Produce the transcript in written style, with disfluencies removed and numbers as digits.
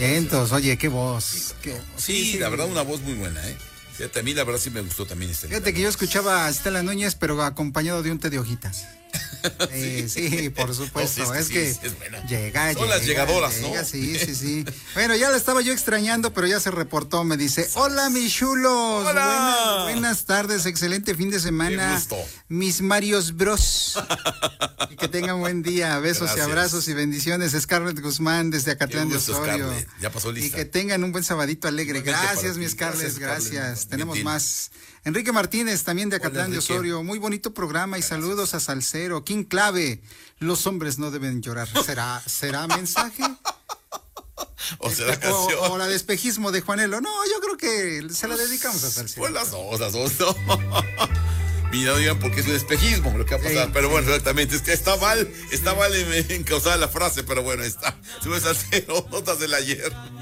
Entonces, oye, qué voz. Sí, la verdad, una voz muy buena, ¿eh? Fíjate, a mí la verdad sí me gustó también este. Fíjate que yo escuchaba a Estela Núñez, pero acompañado de un té de hojitas. Sí, por supuesto. No, es que es buena. llega. Son las llegadoras, ¿no? Sí. Bueno, ya la estaba yo extrañando, pero ya se reportó. Me dice, hola, mis chulos. Hola. Buenas tardes, excelente fin de semana. Qué gusto. Mis Marios Bros. Y que tengan buen día. Besos Gracias. y abrazos y bendiciones. Scarlett Guzmán desde Acatlán de gusto, Osorio. Scarlett. Ya pasó lista. Y que tengan un buen sabadito alegre. Igualmente Gracias, para mi ti. Scarlett. Gracias, Gracias. Scarlett. Tenemos Bien. más. Enrique Martínez, también de Acatlán de Enrique. Osorio. Muy bonito programa y saludos a Salcero. King Clave. Los hombres no deben llorar. ¿Será mensaje? O será canción. O la de espejismo de Juanelo. No, yo creo que se la dedicamos a Salcero. Pues las dos, ¿no? Mira, no digan porque es un espejismo lo que va a pasar, pero bueno, exactamente, es que está mal en causar la frase, pero bueno, está. Sube Salcero, notas del ayer.